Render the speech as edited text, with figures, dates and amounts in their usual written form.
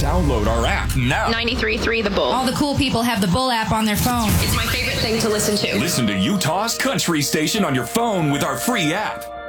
Download our app now. 93.3 The Bull. All the cool people have the Bull app on their phone. It's my favorite thing to listen to. Listen to Utah's country station on your phone with our free app.